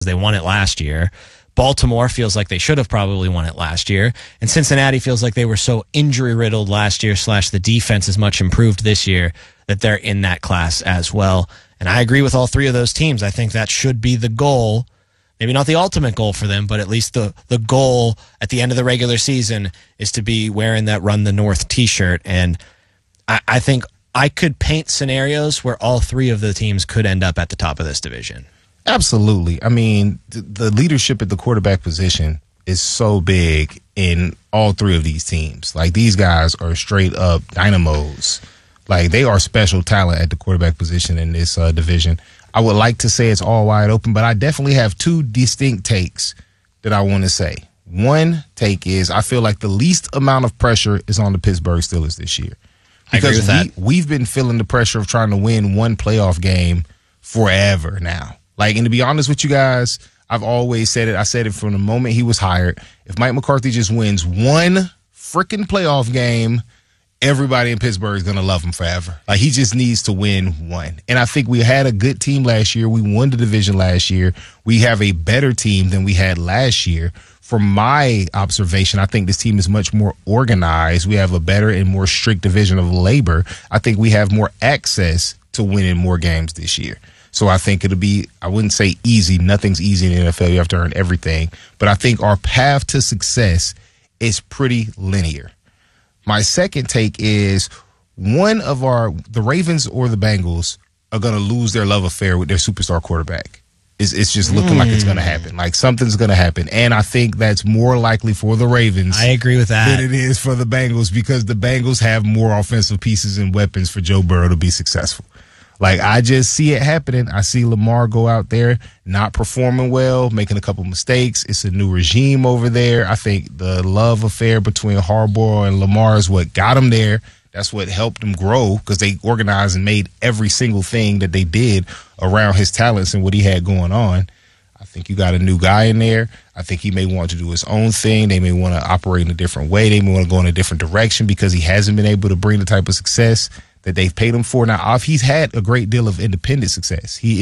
they won it last year. Baltimore feels like they should have probably won it last year. And Cincinnati feels like they were so injury-riddled last year / the defense is much improved this year that they're in that class as well. And I agree with all three of those teams. I think that should be the goal. Maybe not the ultimate goal for them, but at least the goal at the end of the regular season is to be wearing that Run the North t-shirt. And I think I could paint scenarios where all three of the teams could end up at the top of this division. Absolutely. I mean, the leadership at the quarterback position is so big in all three of these teams. Like, these guys are straight up dynamos. Like, they are special talent at the quarterback position in this division. I would like to say it's all wide open, but I definitely have two distinct takes that I want to say. One take is I feel like the least amount of pressure is on the Pittsburgh Steelers this year. Because I agree with that. We've been feeling the pressure of trying to win one playoff game forever now. Like, and to be honest with you guys, I've always said it. I said it from the moment he was hired. If Mike McCarthy just wins one freaking playoff game, everybody in Pittsburgh is going to love him forever. Like, he just needs to win one. And I think we had a good team last year. We won the division last year. We have a better team than we had last year. From my observation, I think this team is much more organized. We have a better and more strict division of labor. I think we have more access to winning more games this year. So I think it'll be, I wouldn't say easy. Nothing's easy in the NFL. You have to earn everything. But I think our path to success is pretty linear. My second take is the Ravens or the Bengals are going to lose their love affair with their superstar quarterback. It's just looking like it's going to happen. Like, something's going to happen. And I think that's more likely for the Ravens. I agree with that. Than it is for the Bengals, because the Bengals have more offensive pieces and weapons for Joe Burrow to be successful. Like, I just see it happening. I see Lamar go out there not performing well, making a couple mistakes. It's a new regime over there. I think the love affair between Harbaugh and Lamar is what got him there. That's what helped him grow, because they organized and made every single thing that they did around his talents and what he had going on. I think you got a new guy in there. I think he may want to do his own thing. They may want to operate in a different way. They may want to go in a different direction because he hasn't been able to bring the type of success that they've paid him for. Now, he's had a great deal of independent success. He